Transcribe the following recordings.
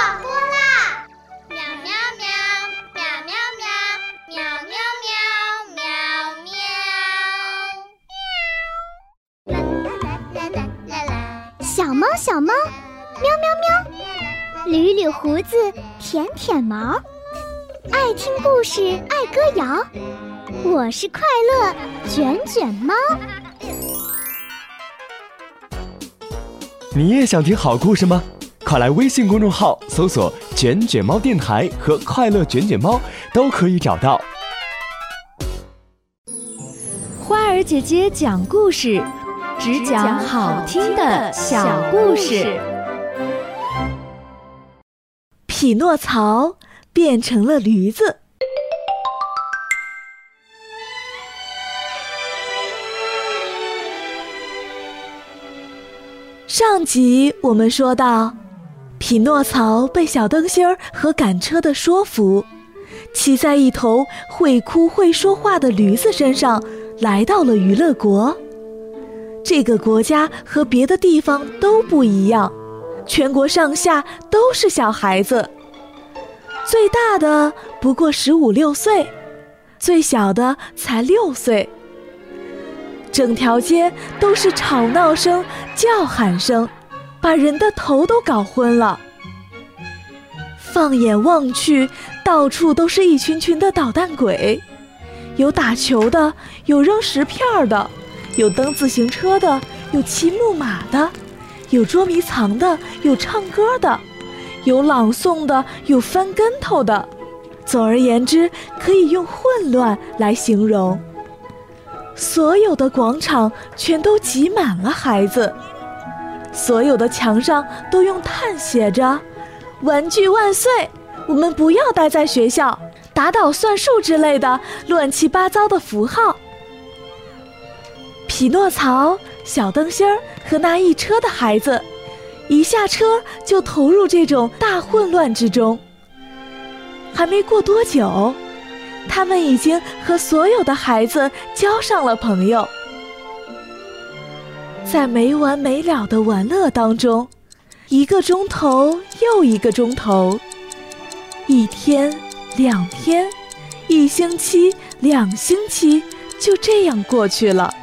广播啦！喵喵喵，喵喵喵，喵喵喵，喵喵。啦啦啦啦！ 小猫小猫，喵喵喵，捋捋胡子，舔舔毛，爱听故事，爱歌谣。我是快乐卷卷猫。 你也想听好故事吗？快来微信公众号搜索卷卷猫电台和快乐卷卷猫，都可以找到。 花儿姐姐讲故事，只讲好听的小故事。匹诺曹变成了驴子。上集我们说到，匹诺曹被小灯芯儿和赶车的说服，骑在一头会哭会说话的驴子身上，来到了娱乐国。这个国家和别的地方都不一样，全国上下都是小孩子，最大的不过15、16岁，最小的才6岁。整条街都是吵闹声、叫喊声，把人的头都搞昏了。放眼望去，到处都是一群群的捣蛋鬼，有打球的，有扔石片的，有蹬自行车的，有骑木马的，有捉迷藏的，有唱歌的，有朗诵的，有翻跟头的。总而言之，可以用混乱来形容。所有的广场全都挤满了孩子，所有的墙上都用碳写着“玩具万岁”，我们不要待在学校，打倒算术之类的乱七八糟的符号。匹诺曹、小灯芯儿和那一车的孩子，一下车就投入这种大混乱之中。还没过多久，他们已经和所有的孩子交上了朋友。在没完没了的玩乐当中，1个钟头又1个钟头，1天、2天、1星期、2星期，就这样过去了。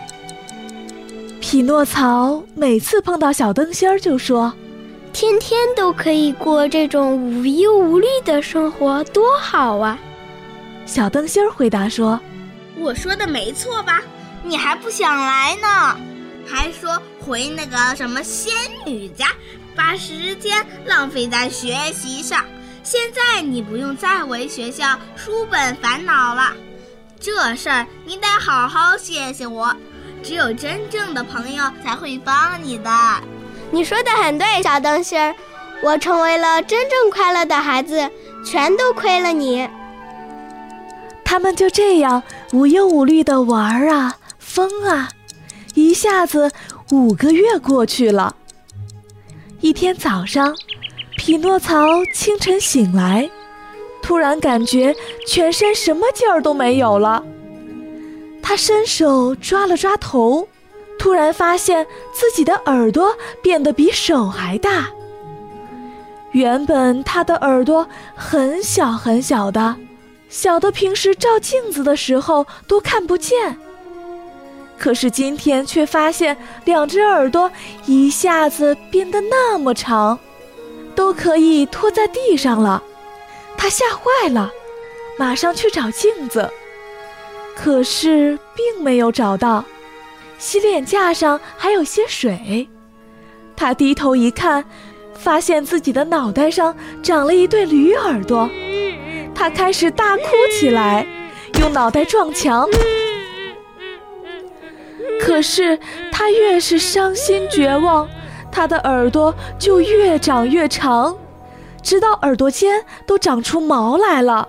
匹诺曹每次碰到小灯芯儿就说：“ 天天都可以过这种无忧无虑的生活，多好啊！” 小灯芯儿回答说：“ 我说的没错吧？你还不想来呢？还说回那个什么仙女家，把时间浪费在学习上。现在你不用再为学校书本烦恼了，这事儿你得好好谢谢我。只有真正的朋友才会帮你的。” 你说得很对，小灯芯儿，我成为了真正快乐的孩子，全都亏了你。 他们就这样无忧无虑地玩啊，疯啊，一下子5个月过去了。一天早上，匹诺曹清晨醒来，突然感觉全身什么劲儿都没有了。他伸手抓了抓头，突然发现自己的耳朵变得比手还大。原本他的耳朵很小很小的，小的平时照镜子的时候都看不见。可是今天却发现2只耳朵一下子变得那么长，都可以拖在地上了。他吓坏了，马上去找镜子，可是并没有找到。洗脸架上还有些水，他低头一看，发现自己的脑袋上长了一对驴耳朵。他开始大哭起来，用脑袋撞墙。可是他越是伤心绝望，他的耳朵就越长越长，直到耳朵尖都长出毛来了。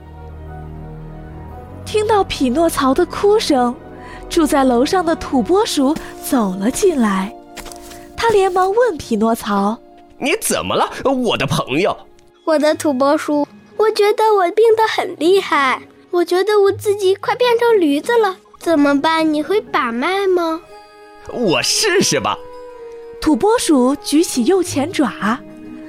听到匹诺曹的哭声，住在楼上的土拨鼠走了进来。他连忙问匹诺曹：“ 你怎么了，我的朋友？”“ 我的土拨鼠，我觉得我病得很厉害，我觉得我自己快变成驴子了，怎么办？你会把脉吗？”“ 我试试吧。” 土拨鼠举起右前爪，